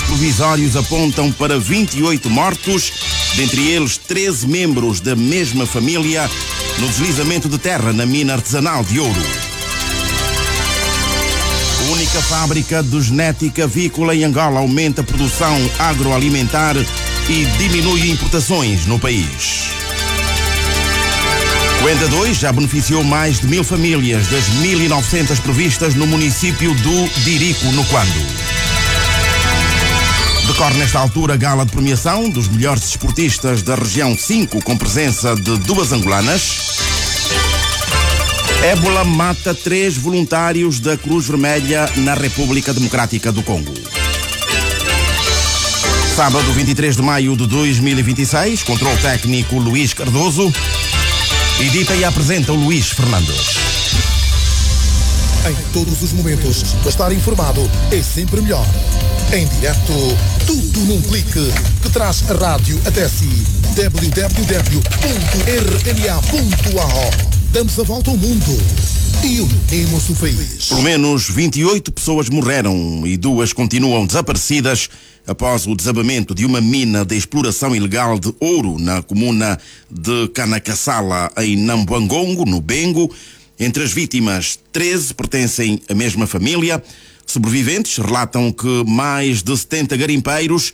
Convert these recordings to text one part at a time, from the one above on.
provisórios apontam para 28 mortos, dentre eles 13 membros da mesma família, no deslizamento de terra na mina artesanal de Ouro. A única fábrica de genética avícola em Angola aumenta a produção agroalimentar e diminui importações no país. O ENDA 2 já beneficiou mais de 1.000 famílias das 1.900 previstas no município do Dirico, no Quando. Decorre nesta altura a gala de premiação dos melhores desportistas da região 5, com presença de 2 angolanas. Ébola mata 3 voluntários da Cruz Vermelha na República Democrática do Congo. Sábado, 23 de maio de 2026, controle técnico Luís Cardoso. Edita e apresenta o Luís Fernandes. Em todos os momentos, estar informado é sempre melhor. Em direto, tudo num clique, que traz a rádio até si. www.rna.ao. Damos a volta ao mundo e unimos o país. Pelo menos 28 pessoas morreram e 2 continuam desaparecidas após o desabamento de uma mina de exploração ilegal de ouro na comuna de Canacassala, em Nambuangongo, no Bengo. Entre as vítimas, 13 pertencem à mesma família. Sobreviventes relatam que mais de 70 garimpeiros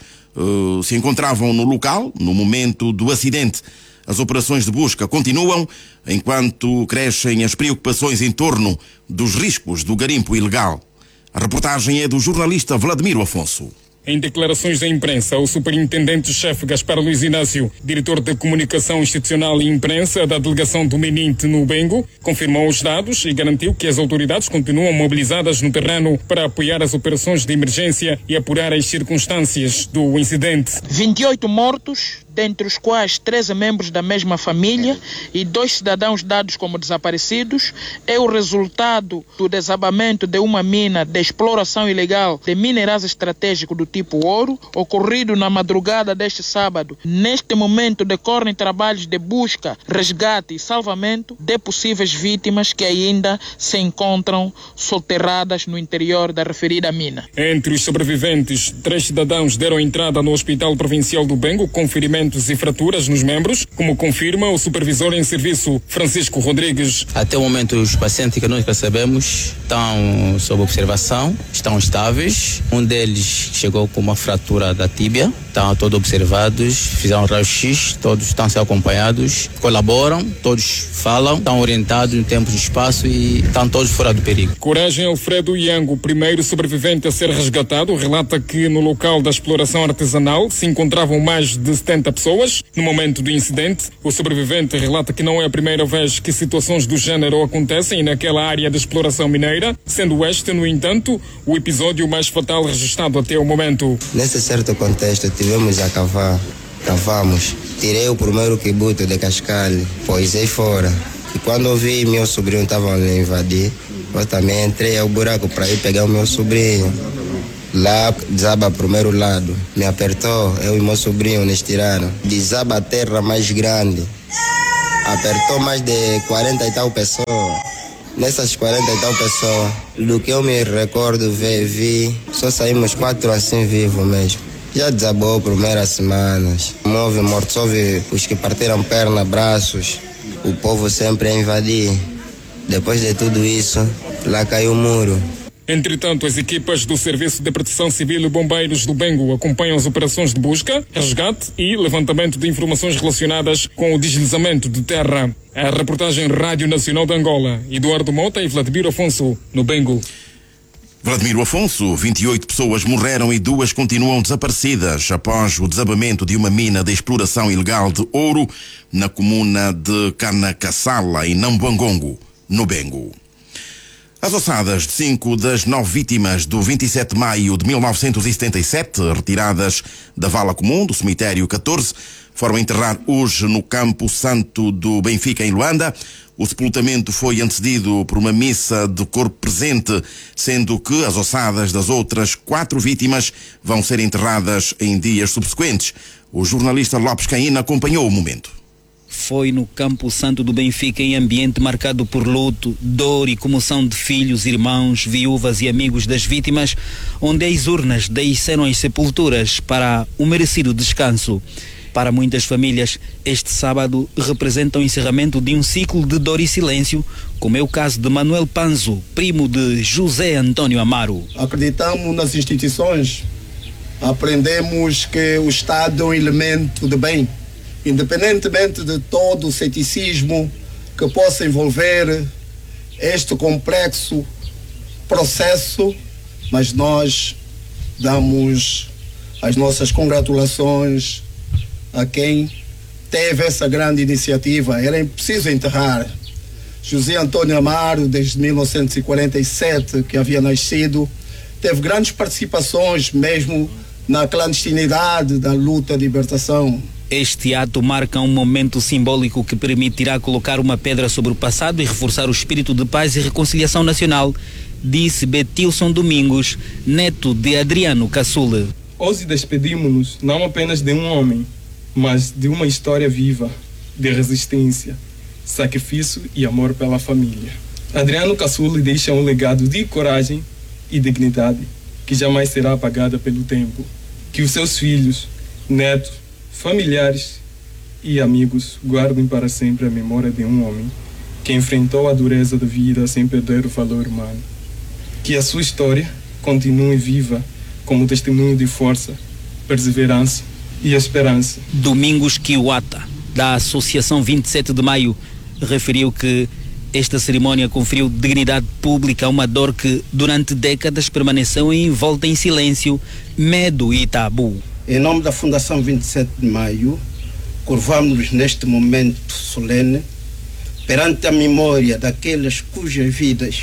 se encontravam no local no momento do acidente. As operações de busca continuam, enquanto crescem as preocupações em torno dos riscos do garimpo ilegal. A reportagem é do jornalista Vladimiro Afonso. Em declarações à imprensa, o superintendente-chefe Gaspar Luiz Inácio, diretor de Comunicação Institucional e Imprensa da delegação do Meninte no Bengo, confirmou os dados e garantiu que as autoridades continuam mobilizadas no terreno para apoiar as operações de emergência e apurar as circunstâncias do incidente. 28 mortos, dentre os quais 13 membros da mesma família e 2 cidadãos dados como desaparecidos, é o resultado do desabamento de uma mina de exploração ilegal de minerais estratégicos do tipo ouro, ocorrido na madrugada deste sábado. Neste momento decorrem trabalhos de busca, resgate e salvamento de possíveis vítimas que ainda se encontram soterradas no interior da referida mina. Entre os sobreviventes, 3 cidadãos deram entrada no Hospital Provincial do Bengo com ferimentos e fraturas nos membros, como confirma o supervisor em serviço, Francisco Rodrigues. Até o momento, os pacientes que nós recebemos estão sob observação, estão estáveis. Um deles chegou com uma fratura da tíbia, estão todos observados, fizeram raio-x, todos estão sendo acompanhados, colaboram, todos falam, estão orientados no tempo e espaço e estão todos fora do perigo. Coragem Alfredo Iango, o primeiro sobrevivente a ser resgatado, relata que no local da exploração artesanal se encontravam mais de 70 pessoas. No momento do incidente, o sobrevivente relata que não é a primeira vez que situações do género acontecem naquela área de exploração mineira, sendo este, no entanto, o episódio mais fatal registrado até o momento. Nesse certo contexto, tivemos a cavamos. Tirei o primeiro quibuto de cascalho, poisei fora. E quando eu vi meu sobrinho estava a invadir, eu também entrei ao buraco para ir pegar o meu sobrinho. Lá desaba pro primeiro lado, me apertou, eu e meu sobrinho nos tiraram. Desaba a terra mais grande, apertou mais de 40 e tal pessoas. Nessas 40 e tal pessoas, do que eu me recordo, vi, só saímos 4 assim vivos mesmo. Já desabou primeiras semanas, houve mortos, houve os que partiram perna, braços, o povo sempre a invadir. Depois de tudo isso, lá caiu o muro. Entretanto, as equipas do Serviço de Proteção Civil e Bombeiros do Bengo acompanham as operações de busca, resgate e levantamento de informações relacionadas com o deslizamento de terra. A reportagem Rádio Nacional de Angola, Eduardo Mota e Vladimiro Afonso, no Bengo. Vladimiro Afonso, 28 pessoas morreram e 2 continuam desaparecidas após o desabamento de uma mina de exploração ilegal de ouro na comuna de Canacassala, em Nambuangongo, no Bengo. As ossadas de 5 das 9 vítimas do 27 de maio de 1977, retiradas da vala comum do cemitério 14, foram enterrar hoje no Campo Santo do Benfica, em Luanda. O sepultamento foi antecedido por uma missa de corpo presente, sendo que as ossadas das outras 4 vítimas vão ser enterradas em dias subsequentes. O jornalista Lopes Caína acompanhou o momento. foi no Campo Santo do Benfica, em ambiente marcado por luto, dor e comoção de filhos, irmãos, viúvas e amigos das vítimas, onde as urnas desceram às sepulturas para um merecido descanso. Para muitas famílias, este sábado representa o encerramento de um ciclo de dor e silêncio, como é o caso de Manuel Panzo, primo de José Antônio Amaro. Acreditamos nas instituições, aprendemos que o Estado é um elemento de bem, independentemente de todo o ceticismo que possa envolver este complexo processo, mas nós damos as nossas congratulações a quem teve essa grande iniciativa. Era preciso enterrar José Antônio Amaro, desde 1947, que havia nascido, teve grandes participações mesmo na clandestinidade da luta de libertação. Este ato marca um momento simbólico que permitirá colocar uma pedra sobre o passado e reforçar o espírito de paz e reconciliação nacional, disse Betilson Domingos, neto de Adriano Caçula. Hoje despedimos-nos não apenas de um homem, mas de uma história viva, de resistência, sacrifício e amor pela família. Adriano Caçula deixa um legado de coragem e dignidade que jamais será apagada pelo tempo. Que os seus filhos, netos, familiares e amigos guardem para sempre a memória de um homem que enfrentou a dureza da vida sem perder o valor humano. Que a sua história continue viva como testemunho de força, perseverança e esperança. Domingos Kiwata, da Associação 27 de Maio, referiu que esta cerimônia conferiu dignidade pública a uma dor que durante décadas permaneceu envolta em silêncio, medo e tabu. Em nome da Fundação 27 de Maio, curvamos-nos neste momento solene perante a memória daqueles cujas vidas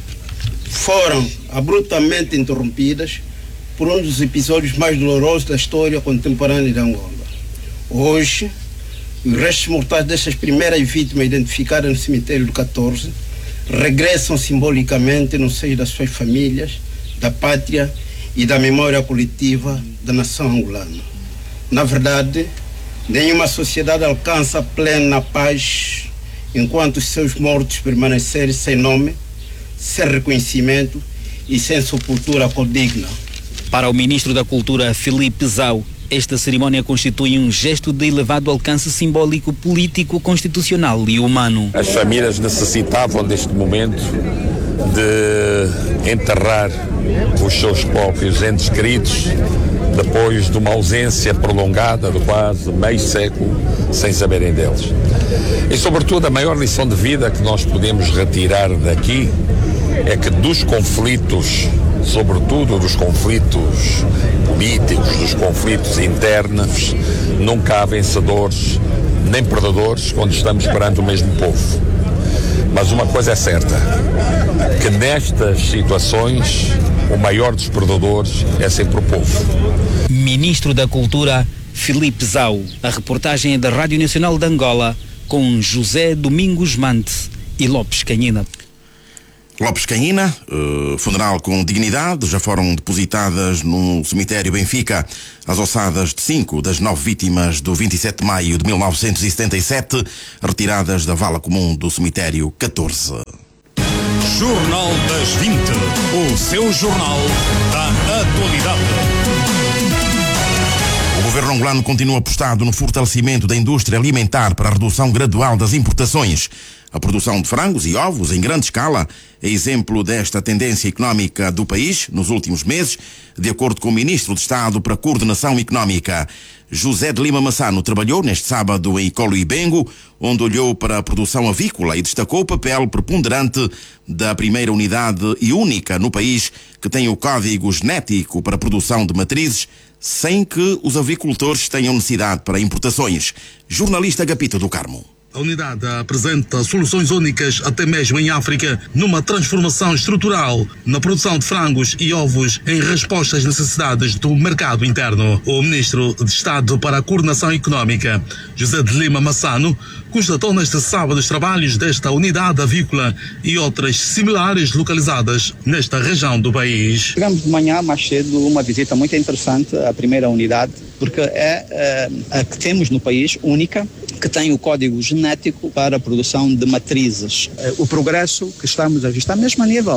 foram abruptamente interrompidas por um dos episódios mais dolorosos da história contemporânea de Angola. Hoje, os restos mortais dessas primeiras vítimas identificadas no cemitério do 14 regressam simbolicamente no seio das suas famílias, da pátria e da memória coletiva da nação angolana. Na verdade, nenhuma sociedade alcança plena paz enquanto os seus mortos permanecerem sem nome, sem reconhecimento e sem sepultura condigna. Para o ministro da Cultura, Filipe Zau, esta cerimônia constitui um gesto de elevado alcance simbólico, político, constitucional e humano. As famílias necessitavam deste momento de enterrar os seus próprios entes queridos depois de uma ausência prolongada de quase meio século sem saberem deles. E sobretudo a maior lição de vida que nós podemos retirar daqui é que dos conflitos, sobretudo dos conflitos políticos, dos conflitos internos, nunca há vencedores nem perdedores quando estamos perante o mesmo povo. Mas uma coisa é certa, que nestas situações o maior dos perdedores é sempre o povo. Ministro da Cultura, Filipe Zau. A reportagem é da Rádio Nacional de Angola, com José Domingos Mante e Lopes Canhina. Lopes Canhina, funeral com dignidade, já foram depositadas no cemitério Benfica as ossadas de 5 das 9 vítimas do 27 de maio de 1977, retiradas da vala comum do cemitério 14. Jornal das 20, o seu jornal da atualidade. O governo angolano continua apostado no fortalecimento da indústria alimentar para a redução gradual das importações. A produção de frangos e ovos em grande escala é exemplo desta tendência económica do país nos últimos meses, de acordo com o Ministro de Estado para a Coordenação Económica. José de Lima Massano trabalhou neste sábado em Colo Ibengo, onde olhou para a produção avícola e destacou o papel preponderante da primeira unidade e única no país que tem o código genético para a produção de matrizes, sem que os avicultores tenham necessidade para importações. Jornalista Agapito do Carmo. A unidade apresenta soluções únicas, até mesmo em África, numa transformação estrutural na produção de frangos e ovos em resposta às necessidades do mercado interno. O Ministro de Estado para a Coordenação Económica, José de Lima Massano, constatou neste sábado os trabalhos desta unidade avícola e outras similares localizadas nesta região do país. Chegamos de manhã mais cedo, uma visita muito interessante à primeira unidade, porque é a que temos no país, única, que tem o código genético para a produção de matrizes. O progresso que estamos a avistar, mesmo a nível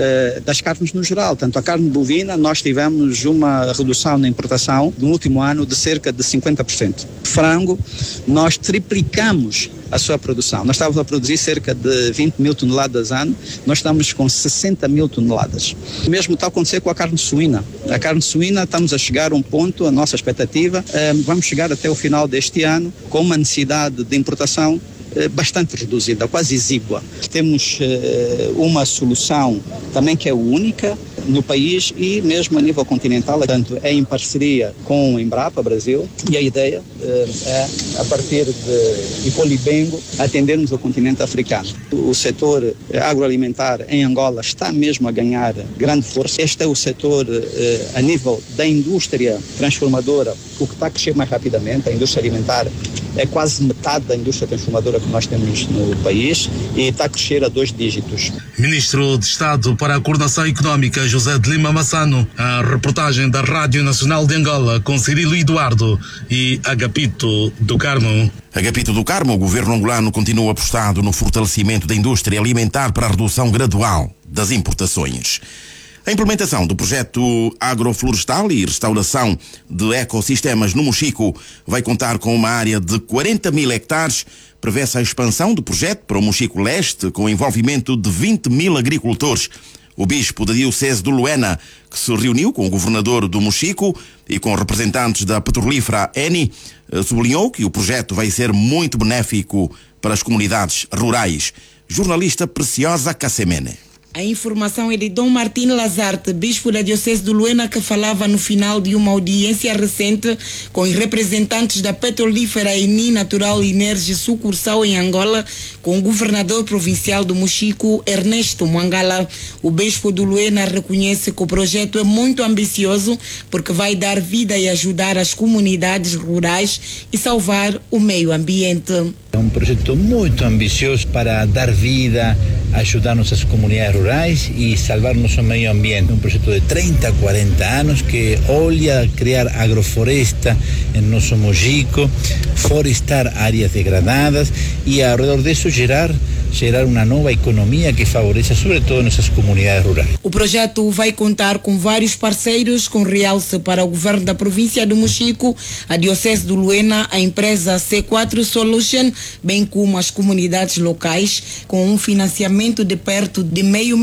das carnes no geral, tanto a carne bovina, nós tivemos uma redução na importação no último ano de cerca de 50%. Frango, nós triplicamos a sua produção. Nós estávamos a produzir cerca de 20 mil toneladas ano, nós estamos com 60 mil toneladas. O mesmo está a acontecer com a carne suína. A carne suína, estamos a chegar a um ponto, a nossa expectativa, vamos chegar até o final deste ano com uma necessidade de importação bastante reduzida, quase exígua. Temos uma solução também que é única no país e mesmo a nível continental, portanto é em parceria com a Embrapa Brasil, e a ideia é, a partir de Ipolibengo, atendermos o continente africano. O setor agroalimentar em Angola está mesmo a ganhar grande força. Este é o setor a nível da indústria transformadora, o que está a crescer mais rapidamente. A indústria alimentar é quase metade da indústria transformadora que nós temos no país e está a crescer a 2 dígitos. Ministro de Estado para a Coordenação Económica, José de Lima Massano. A reportagem da Rádio Nacional de Angola com Cirilo Eduardo e Agapito do Carmo. Agapito do Carmo, o governo angolano continua apostado no fortalecimento da indústria alimentar para a redução gradual das importações. A implementação do projeto agroflorestal e restauração de ecossistemas no Mochico vai contar com uma área de 40 mil hectares. Prevê-se a expansão do projeto para o Mochico Leste, com o envolvimento de 20 mil agricultores. O bispo da Diocese de Luena, que se reuniu com o governador do Mochico e com representantes da petrolífera Eni, sublinhou que o projeto vai ser muito benéfico para as comunidades rurais. Jornalista Preciosa Cassemene. A informação é de Dom Martín Lazarte, bispo da Diocese de Luena, que falava no final de uma audiência recente com os representantes da petrolífera Eni Natural Energy sucursal em Angola, com o governador provincial do Mochico, Ernesto Mwangala. O bispo de Luena reconhece que o projeto é muito ambicioso porque vai dar vida e ajudar as comunidades rurais e salvar o meio ambiente. É um projeto muito ambicioso para dar vida, ajudar nossas comunidades rurais e salvar nosso meio ambiente. Um projeto de 30, 40 anos que olha criar agrofloresta em nosso Mochico, florestar áreas degradadas e ao redor disso gerar uma nova economia que favoreça sobretudo nossas comunidades rurais. O projeto vai contar com vários parceiros, com realce para o governo da província do Mochico, a Diocese de Luena, a empresa C4 Solution, bem como as comunidades locais, com um financiamento de perto de $500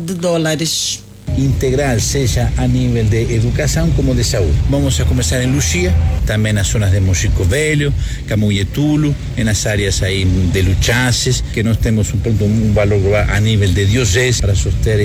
milhões. Integral, seja a nível de educação como de saúde. Vamos a começar em Lucia, também nas zonas de Mochico Velho, Camuyetulo, nas áreas aí de Luchaces, que nós temos um valor global a nível de diocese para soster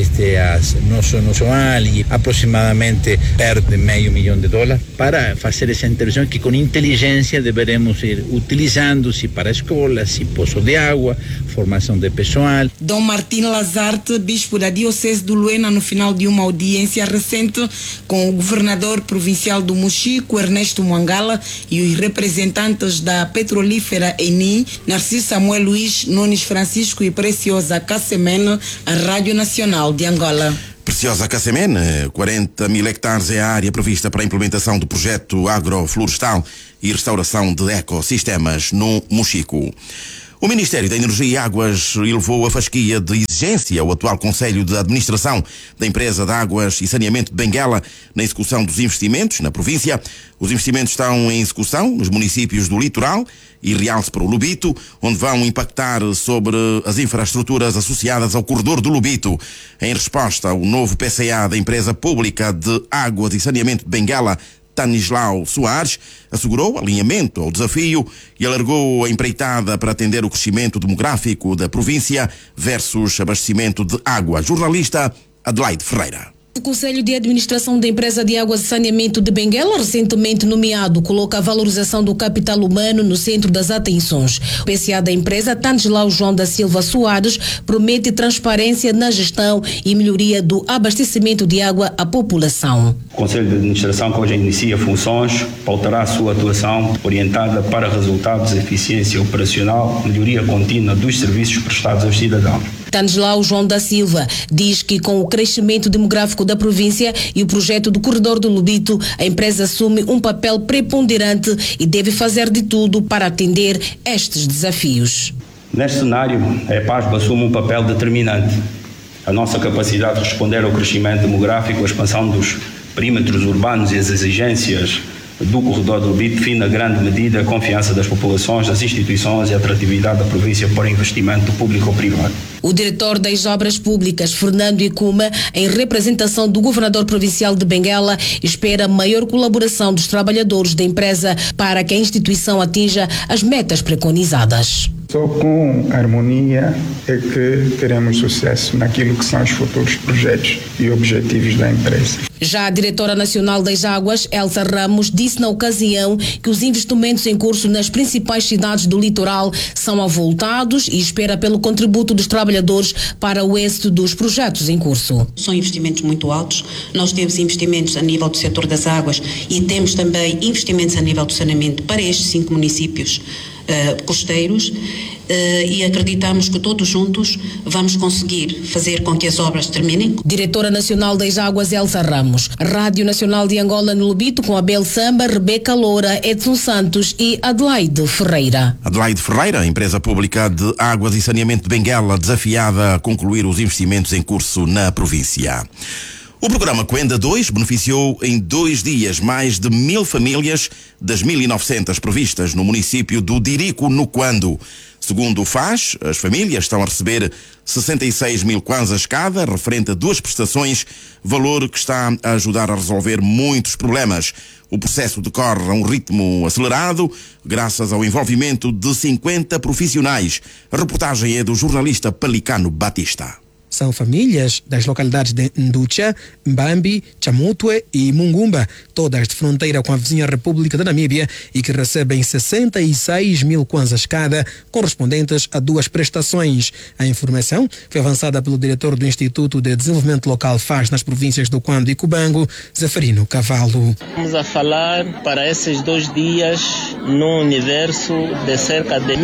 nosso anual e aproximadamente perto de $500 milhões para fazer essa intervenção que com inteligência deveremos ir utilizando, se para escolas, se poço de água, formação de pessoal. Dom Martín Lazarte, bispo da Diocese de Luena, no final de uma audiência recente com o governador provincial do Mochico, Ernesto Mwangala, e os representantes da petrolífera Eni, Narciso Samuel Luís, Nunes Francisco e Preciosa Cassemene, a Rádio Nacional de Angola. Preciosa Cassemene, 40 mil hectares é a área prevista para a implementação do projeto agroflorestal e restauração de ecossistemas no Mochico. O Ministério da Energia e Águas elevou a fasquia de exigência ao atual Conselho de Administração da Empresa de Águas e Saneamento de Benguela na execução dos investimentos na província. Os investimentos estão em execução nos municípios do Litoral e realce para o Lubito, onde vão impactar sobre as infraestruturas associadas ao corredor do Lubito. Em resposta ao novo PCA da Empresa Pública de Águas e Saneamento de Benguela, Tanislau Soares assegurou alinhamento ao desafio e alargou a empreitada para atender o crescimento demográfico da província versus abastecimento de água. Jornalista Adelaide Ferreira. O Conselho de Administração da Empresa de Águas e Saneamento de Benguela, recentemente nomeado, coloca a valorização do capital humano no centro das atenções. O PCA da empresa, Tancilão João da Silva Soares, promete transparência na gestão e melhoria do abastecimento de água à população. O Conselho de Administração, que hoje inicia funções, pautará a sua atuação orientada para resultados de eficiência operacional, melhoria contínua dos serviços prestados aos cidadãos. Tancilão João da Silva diz que com o crescimento demográfico da província e o projeto do Corredor do Lobito, a empresa assume um papel preponderante e deve fazer de tudo para atender estes desafios. Neste cenário, a EPASB assume um papel determinante. A nossa capacidade de responder ao crescimento demográfico, a expansão dos perímetros urbanos e as exigências do Corredor do Lobito define a grande medida a confiança das populações, das instituições e a atratividade da província para investimento público ou privado. O diretor das Obras Públicas, Fernando Icuma, em representação do governador provincial de Benguela, espera maior colaboração dos trabalhadores da empresa para que a instituição atinja as metas preconizadas. Só com harmonia é que teremos sucesso naquilo que são os futuros projetos e objetivos da empresa. Já a diretora nacional das Águas, Elsa Ramos, disse na ocasião que os investimentos em curso nas principais cidades do litoral são avultados e espera pelo contributo dos trabalhadores para o êxito dos projetos em curso. São investimentos muito altos. Nós temos investimentos a nível do setor das águas e temos também investimentos a nível do saneamento para estes 5 municípios costeiros e acreditamos que todos juntos vamos conseguir fazer com que as obras terminem. Diretora Nacional das Águas, Elsa Ramos. Rádio Nacional de Angola no Lobito, com Abel Samba, Rebeca Loura, Edson Santos e Adelaide Ferreira. Adelaide Ferreira, empresa pública de águas e saneamento de Benguela, desafiada a concluir os investimentos em curso na província. O programa Quenda 2 beneficiou em 2 dias mais de 1000 famílias das 1900 previstas no município do Dirico, no Quando. Segundo o FAS, as famílias estão a receber 66 mil kwanzas cada, referente a 2 prestações, valor que está a ajudar a resolver muitos problemas. O processo decorre a um ritmo acelerado, graças ao envolvimento de 50 profissionais. A reportagem é do jornalista Pelicano Batista. São famílias das localidades de Nducha, Mbambi, Chamutwe e Mungumba, todas de fronteira com a vizinha República da Namíbia, e que recebem 66 mil kwanzas cada, correspondentes a 2 prestações. A informação foi avançada pelo diretor do Instituto de Desenvolvimento Local FAS nas províncias do Quando e Cubango, Zeferino Cavalo. Vamos a falar para esses 2 dias no universo de cerca de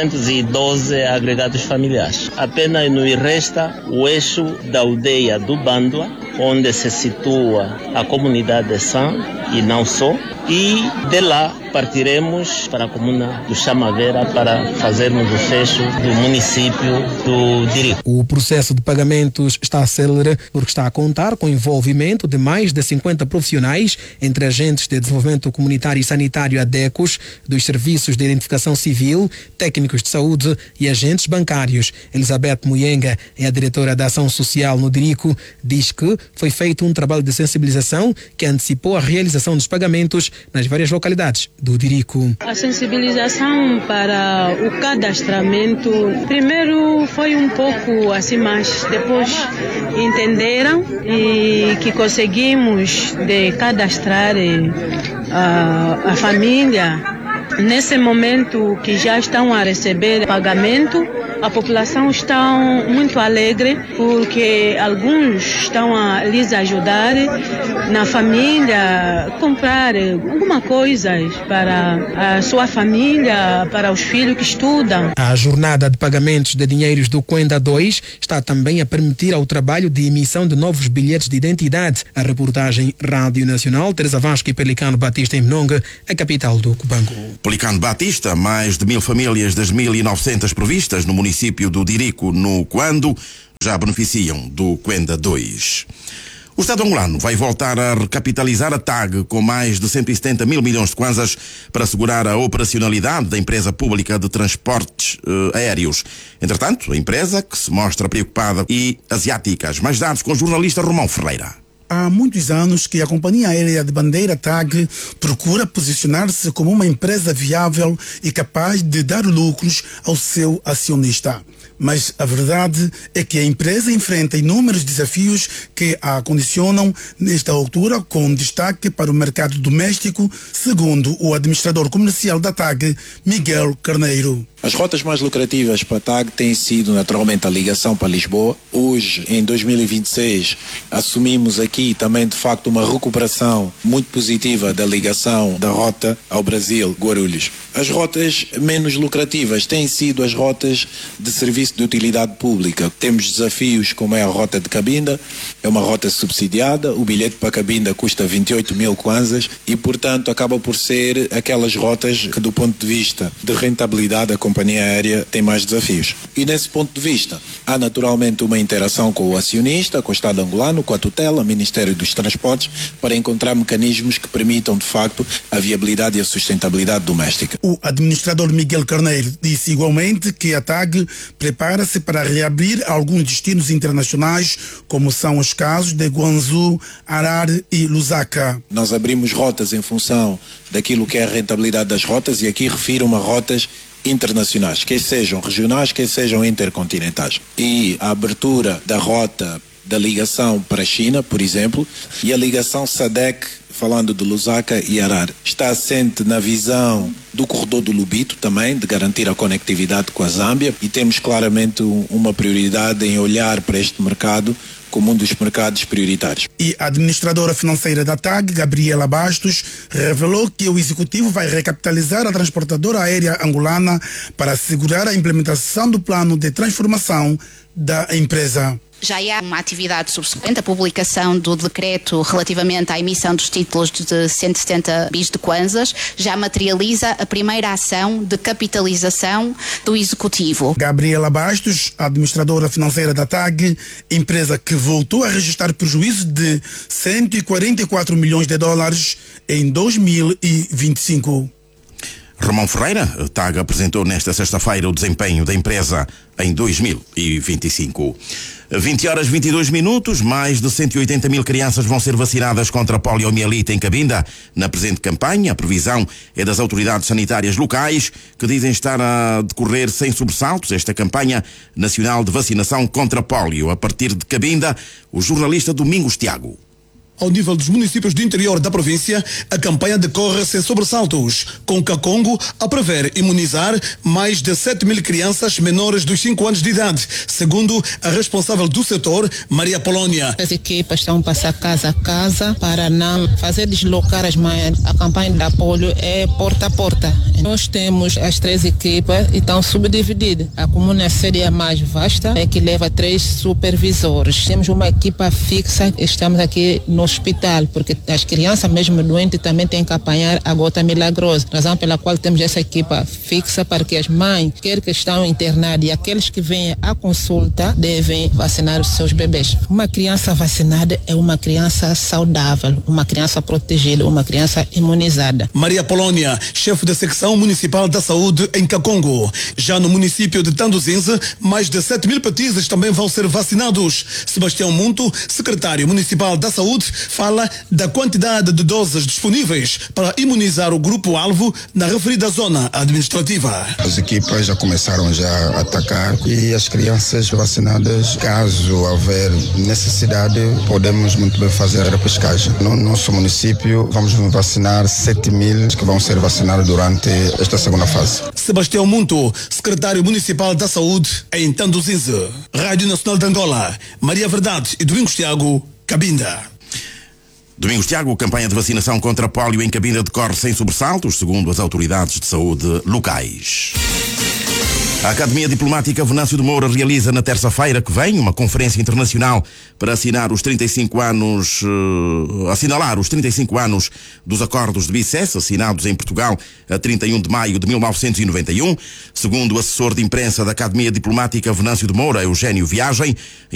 1.212 agregados familiares. Apenas nos resta o eixo da aldeia do Bandua, onde se situa a comunidade de Sam e não só, e de lá partiremos para a comuna do Chamavera para fazermos o fecho do município do Dirico. O processo de pagamentos está célere porque está a contar com o envolvimento de mais de 50 profissionais, entre agentes de desenvolvimento comunitário e sanitário ADECOS, dos serviços de identificação civil, técnicos de saúde e agentes bancários. Elizabeth Muyenga é a diretora da Ação Social no Dirico, diz que foi feito um trabalho de sensibilização que antecipou a realização dos pagamentos nas várias localidades do Dirico. A sensibilização para o cadastramento, primeiro foi um pouco assim, mas depois entenderam e que conseguimos de cadastrar a família. Nesse momento que já estão a receber pagamento, a população está muito alegre porque alguns estão a lhes ajudar na família, comprar alguma coisa para a sua família, para os filhos que estudam. A jornada de pagamentos de dinheiros do Quenda 2 está também a permitir ao trabalho de emissão de novos bilhetes de identidade. A reportagem Rádio Nacional, Teresa Vasco e Pelicano Batista em Mnongue, a capital do Cubango. Pelicano Batista, mais de 1000 famílias das 1900 previstas no município do Dirico, no Quando, já beneficiam do Quenda 2. O Estado angolano vai voltar a recapitalizar a TAG com mais de 170 mil milhões de kwanzas para assegurar a operacionalidade da empresa pública de transportes aéreos. Entretanto, a empresa, que se mostra preocupada, e asiáticas. Mais dados com o jornalista Romão Ferreira. Há muitos anos que a companhia aérea de bandeira TAG procura posicionar-se como uma empresa viável e capaz de dar lucros ao seu acionista. mas a verdade é que a empresa enfrenta inúmeros desafios que a condicionam nesta altura, com destaque para o mercado doméstico, segundo o administrador comercial da TAG, Miguel Carneiro. As rotas mais lucrativas para a TAG têm sido naturalmente a ligação para Lisboa. Hoje, em 2026, assumimos aqui também de facto uma recuperação muito positiva da ligação da rota ao Brasil, Guarulhos. As rotas menos lucrativas têm sido as rotas de serviço de utilidade pública. Temos desafios como é a rota de Cabinda, é uma rota subsidiada, o bilhete para Cabinda custa 28 mil kwanzas e, portanto, acaba por ser aquelas rotas que, do ponto de vista de rentabilidade, a companhia aérea tem mais desafios. E nesse ponto de vista, há naturalmente uma interação com o acionista, com o Estado angolano, com a tutela, o Ministério dos Transportes, para encontrar mecanismos que permitam, de facto, a viabilidade e a sustentabilidade doméstica. O administrador Miguel Carneiro disse igualmente que a TAG prepara-se para reabrir alguns destinos internacionais, como são os casos de Guangzhou, Harare e Lusaka. Nós abrimos rotas em função daquilo que é a rentabilidade das rotas e aqui refiro-me a rotas internacionais, quer sejam regionais, quer sejam intercontinentais. E a abertura da rota da ligação para a China, por exemplo, e a ligação SADC, falando de Lusaka e Harare, está assente na visão do corredor do Lubito também, de garantir a conectividade com a Zâmbia, e temos claramente uma prioridade em olhar para este mercado como um dos mercados prioritários. E a administradora financeira da TAG, Gabriela Bastos, revelou que o executivo vai recapitalizar a transportadora aérea angolana para assegurar a implementação do plano de transformação da empresa. Já há uma atividade subsequente, a publicação do decreto relativamente à emissão dos títulos de 170 bis de kwanzas, já materializa a primeira ação de capitalização do Executivo. Gabriela Bastos, administradora financeira da TAG, empresa que voltou a registrar prejuízo de 144 milhões de dólares em 2025. Romão Ferreira, a TAG apresentou nesta sexta-feira o desempenho da empresa em 2025. 20h22, mais de 180 mil crianças vão ser vacinadas contra a poliomielite em Cabinda. Na presente campanha, a previsão é das autoridades sanitárias locais, que dizem estar a decorrer sem sobressaltos esta campanha nacional de vacinação contra a polio. A partir de Cabinda, o jornalista Domingos Tiago. Ao nível dos municípios do interior da província, a campanha decorre sem sobressaltos, com Kakongo a prever imunizar mais de 7 mil crianças menores dos 5 anos de idade, segundo a responsável do setor, Maria Polónia. As equipas estão a passar casa a casa para não fazer deslocar as mães. A campanha da polio é porta a porta. Nós temos as 3 equipas e estão subdivididas. A comuna sede é mais vasta, é que leva 3 supervisores. Temos uma equipa fixa, estamos aqui no hospital, porque as crianças mesmo doentes também têm que apanhar a gota milagrosa, razão pela qual temos essa equipa fixa para que as mães, quer que estão internadas e aqueles que vêm à consulta, devem vacinar os seus bebês. Uma criança vacinada é uma criança saudável, uma criança protegida, uma criança imunizada. Maria Polónia, chefe da secção municipal da saúde em Kakongo. Já no município de Tanduzinze, mais de 7 mil petizes também vão ser vacinados. Sebastião Munto, secretário municipal da saúde, fala da quantidade de doses disponíveis para imunizar o grupo-alvo na referida zona administrativa. As equipas já começaram a atacar e as crianças vacinadas, caso houver necessidade, podemos muito bem fazer a repescagem. No nosso município, vamos vacinar 7 mil que vão ser vacinados durante esta segunda fase. Sebastião Munto, secretário municipal da saúde em Tanduzinze. Rádio Nacional de Angola, Maria Verdade e Domingos Tiago, Cabinda. Domingos Tiago, campanha de vacinação contra a polio em Cabinda decorre sem sobressaltos, segundo as autoridades de saúde locais. A Academia Diplomática Venâncio de Moura realiza na terça-feira que vem uma conferência internacional para assinalar os 35 anos dos acordos de Bicesse, assinados em Portugal a 31 de maio de 1991. Segundo o assessor de imprensa da Academia Diplomática Venâncio de Moura, Eugênio Viagem,